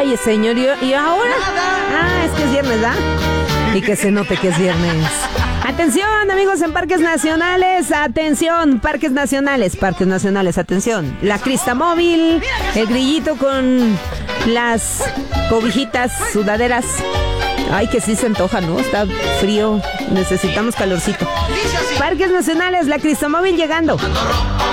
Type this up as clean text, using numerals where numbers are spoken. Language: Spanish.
Ay, señor, ¿y ahora? Es que es viernes, ¿verdad? Y que se note que es viernes. Atención, amigos en parques nacionales, atención, parques nacionales, atención. La crista móvil, el grillito con las cobijitas, sudaderas. Ay, que sí se antoja, ¿no? Está frío, necesitamos calorcito. Parques nacionales, la crista móvil llegando.